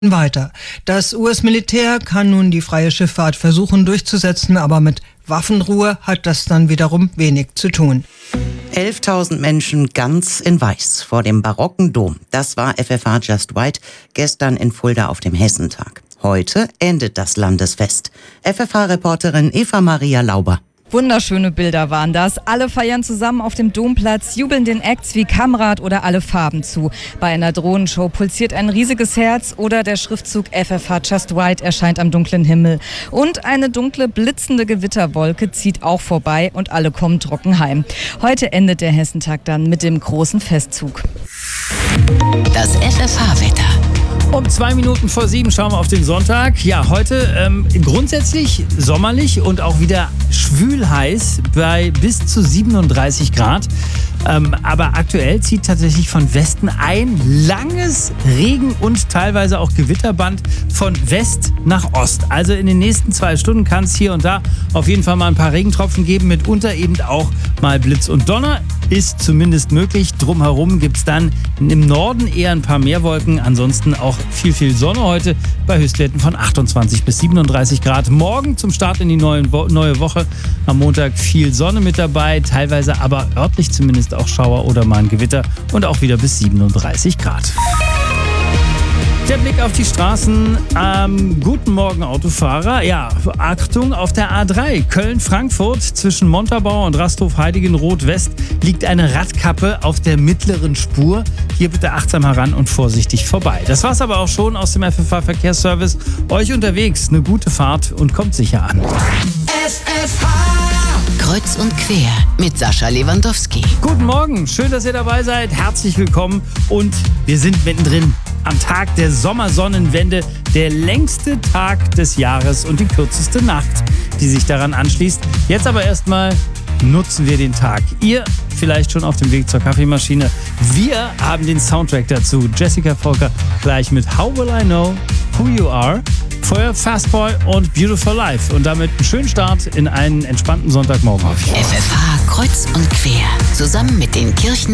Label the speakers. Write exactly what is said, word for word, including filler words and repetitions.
Speaker 1: Weiter. Das U S-Militär kann nun die freie Schifffahrt versuchen durchzusetzen, aber mit Waffenruhe hat das dann wiederum wenig zu tun.
Speaker 2: elftausend Menschen ganz in Weiß vor dem barocken Dom. Das war F F H Just White gestern in Fulda auf dem Hessentag. Heute endet das Landesfest. F F H-Reporterin Eva Maria Lauber.
Speaker 3: Wunderschöne Bilder waren das. Alle feiern zusammen auf dem Domplatz, jubeln den Acts wie Kamrat oder Alle Farben zu. Bei einer Drohnenshow pulsiert ein riesiges Herz oder der Schriftzug F F H Just White erscheint am dunklen Himmel. Und eine dunkle, blitzende Gewitterwolke zieht auch vorbei und alle kommen trocken heim. Heute endet der Hessentag dann mit dem großen Festzug.
Speaker 4: Das F F H-Wetter.
Speaker 5: Um zwei Minuten vor sieben schauen wir auf den Sonntag. Ja, heute ähm, grundsätzlich sommerlich und auch wieder schwül heiß bei bis zu siebenunddreißig Grad. Ähm, aber aktuell zieht tatsächlich von Westen ein langes Regen- und teilweise auch Gewitterband von West nach Ost. Also in den nächsten zwei Stunden kann es hier und da auf jeden Fall mal ein paar Regentropfen geben, mitunter eben auch mal Blitz und Donner. Ist zumindest möglich. Drumherum gibt es dann im Norden eher ein paar mehr Wolken. Ansonsten auch viel, viel Sonne heute bei Höchstwerten von achtundzwanzig bis siebenunddreißig Grad. Morgen zum Start in die neue, Wo- neue Woche. Am Montag viel Sonne mit dabei, teilweise aber örtlich zumindest auch Schauer oder mal ein Gewitter und auch wieder bis siebenunddreißig Grad. Der Blick auf die Straßen. Ähm, guten Morgen, Autofahrer. Ja, Achtung, auf der A drei Köln-Frankfurt zwischen Montabaur und Rasthof-Heiligenroth-West liegt eine Radkappe auf der mittleren Spur. Hier bitte achtsam heran und vorsichtig vorbei. Das war's aber auch schon aus dem F F H-Verkehrsservice. Euch unterwegs eine gute Fahrt und kommt sicher an.
Speaker 4: F F H Kreuz und quer mit Sascha Lewandowski.
Speaker 5: Guten Morgen, schön, dass ihr dabei seid. Herzlich willkommen und wir sind mittendrin am Tag der Sommersonnenwende, der längste Tag des Jahres und die kürzeste Nacht, die sich daran anschließt. Jetzt aber erstmal nutzen wir den Tag. Ihr vielleicht schon auf dem Weg zur Kaffeemaschine. Wir haben den Soundtrack dazu. Jessica Volker gleich mit How Will I Know Who You Are? Vorher Fastboy und Beautiful Life. Und damit einen schönen Start in einen entspannten Sonntagmorgen.
Speaker 4: F F H Kreuz und quer. Zusammen mit den Kirchen